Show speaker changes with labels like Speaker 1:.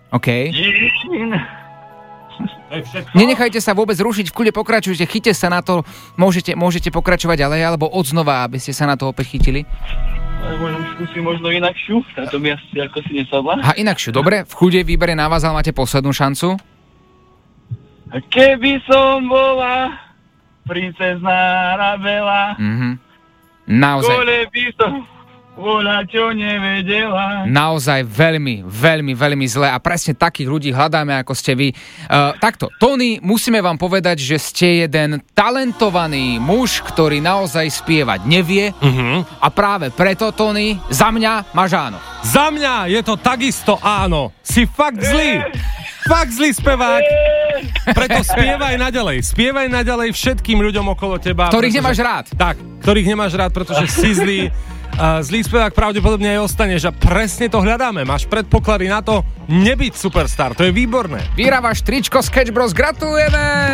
Speaker 1: OK. Nenechajte sa vôbec rušiť, v kľude pokračujte, chyťte sa na to, môžete pokračovať ďalej, alebo odznova, aby ste sa na to opäť chytili.
Speaker 2: Môžem skúsiť možno inakšiu, táto mi asi ako si nesadla.
Speaker 1: A inakšiu, dobre, v kľude výbere na vás, ale máte poslednú šancu.
Speaker 2: Keby som bola princezná Arabela,
Speaker 1: Naozaj.
Speaker 2: kole by som bola čo nevedela.
Speaker 1: Naozaj veľmi, veľmi, veľmi zle a presne takých ľudí hľadáme, ako ste vy. Takto, Tony, musíme vám povedať, že ste jeden talentovaný muž, ktorý naozaj spievať nevie a práve preto, Tony, za mňa máš áno.
Speaker 3: Za mňa je to takisto áno. Si fakt zlý. Fakt zlý spevák. Preto spievaj naďalej všetkým ľuďom okolo teba.
Speaker 1: Ktorých nemáš rád.
Speaker 3: Tak, ktorých nemáš rád, pretože si zlý. Zlý spevák pravdepodobne aj ostaneš a presne to hľadáme. Máš predpoklady na to nebyť superstar, to je výborné.
Speaker 1: Vyhrávaš tričko Sketch Bros, gratulujeme!